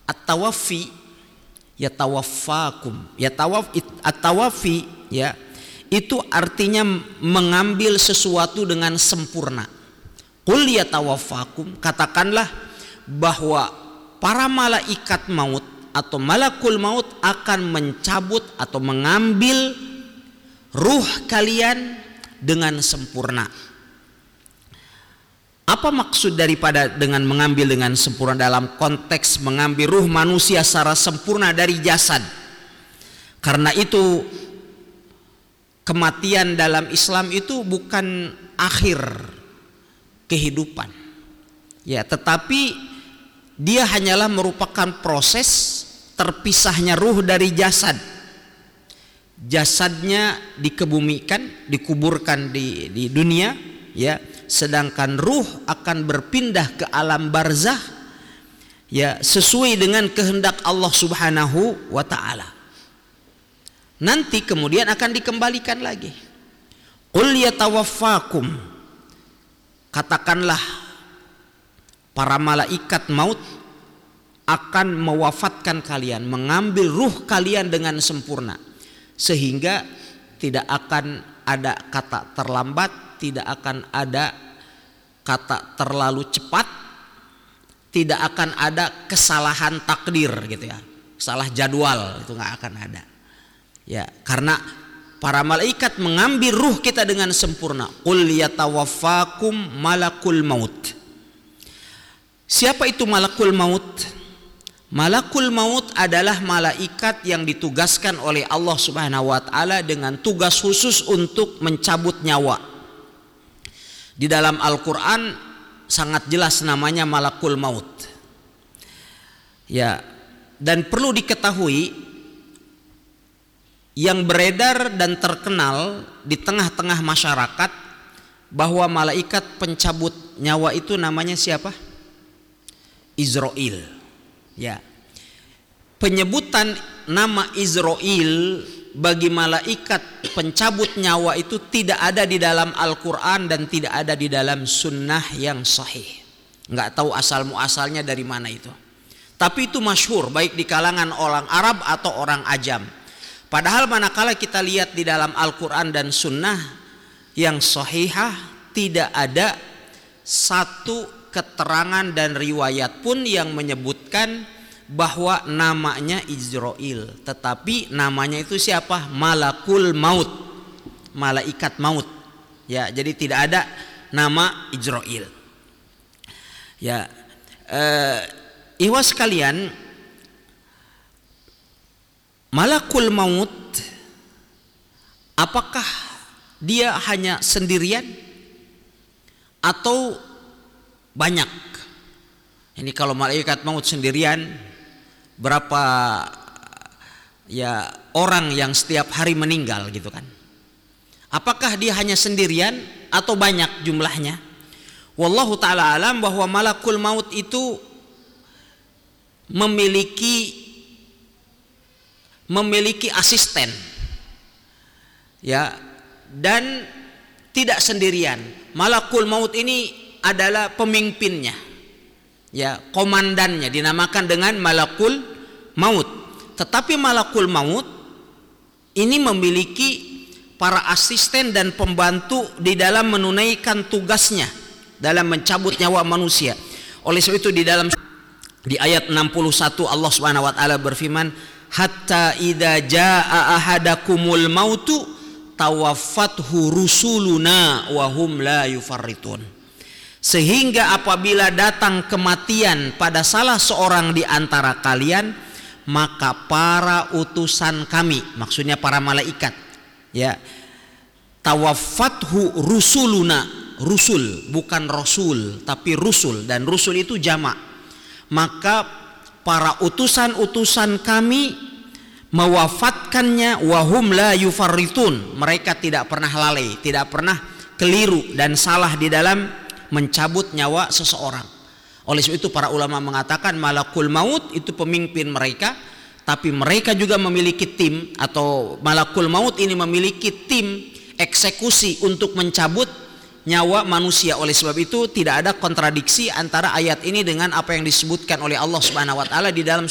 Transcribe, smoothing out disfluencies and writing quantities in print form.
At-tawaffi yatawaffakum. At-tawaffi ya, itu artinya mengambil sesuatu dengan sempurna. Qul yatawaffakum, katakanlah bahwa para malaikat maut atau malakul maut akan mencabut atau mengambil ruh kalian dengan sempurna. Apa maksud daripada dengan mengambil dengan sempurna dalam konteks mengambil ruh manusia secara sempurna dari jasad? Karena itu kematian dalam Islam itu bukan akhir kehidupan, ya, tetapi dia hanyalah merupakan proses terpisahnya ruh dari jasad. Jasadnya dikebumikan, dikuburkan di dunia, ya, sedangkan ruh akan berpindah ke alam barzah, ya, sesuai dengan kehendak Allah Subhanahu wa taala. Nanti kemudian akan dikembalikan lagi. Qul yatawaffakum, katakanlah para malaikat maut akan mewafatkan kalian, mengambil ruh kalian dengan sempurna, sehingga tidak akan ada kata terlambat, tidak akan ada kata terlalu cepat, tidak akan ada kesalahan takdir gitu ya, salah jadwal, itu nggak akan ada, ya, karena para malaikat mengambil ruh kita dengan sempurna. Qul yatawaffakum malakul maut. Siapa itu malakul maut? Malakul maut adalah malaikat yang ditugaskan oleh Allah Subhanahu wa taala dengan tugas khusus untuk mencabut nyawa. Di dalam Al-Qur'an sangat jelas namanya malakul maut. Ya, dan perlu diketahui yang beredar dan terkenal di tengah-tengah masyarakat bahwa malaikat pencabut nyawa itu namanya siapa? Izrail. Ya. Penyebutan nama Izrail bagi malaikat pencabut nyawa itu tidak ada di dalam Al-Quran dan tidak ada di dalam sunnah yang sahih. Nggak tahu asal muasalnya dari mana itu. Tapi itu masyhur baik di kalangan orang Arab atau orang Ajam. Padahal manakala kita lihat di dalam Al-Quran dan sunnah yang sahihah, tidak ada satu keterangan dan riwayat pun yang menyebutkan bahwa namanya Izrail, tetapi namanya itu siapa? Malakul maut, malaikat maut. Ya, jadi tidak ada nama Izrail. Ya, ikhwas sekalian, malakul maut apakah dia hanya sendirian atau banyak? Ini kalau malaikat maut sendirian, berapa ya orang yang setiap hari meninggal gitu kan? Apakah dia hanya sendirian atau banyak jumlahnya? Wallahu ta'ala alam bahwa malakul maut itu memiliki asisten, ya, dan tidak sendirian. Malakul maut ini adalah pemimpinnya, ya, komandannya, dinamakan dengan malakul maut. Tetapi malakul maut ini memiliki para asisten dan pembantu di dalam menunaikan tugasnya dalam mencabut nyawa manusia. Oleh sebab itu di ayat 61 Allah Subhanahu wa taala berfirman, hatta idza jaa ahadakumul mautu tawaffathu rusuluna wa hum la yufarritun. Sehingga apabila datang kematian pada salah seorang di antara kalian, maka para utusan kami, maksudnya para malaikat, ya, tawaffathu rusuluna, rusul bukan rasul tapi rusul, dan rusul itu jamak. Maka para utusan-utusan kami mewafatkannya wahum la yufarritun, mereka tidak pernah lalai, tidak pernah keliru dan salah di dalam mencabut nyawa seseorang. Oleh sebab itu para ulama mengatakan malakul maut itu pemimpin mereka, tapi mereka juga memiliki tim, atau malakul maut ini memiliki tim eksekusi untuk mencabut nyawa manusia. Oleh sebab itu tidak ada kontradiksi antara ayat ini dengan apa yang disebutkan oleh Allah Subhanahu wa taala di dalam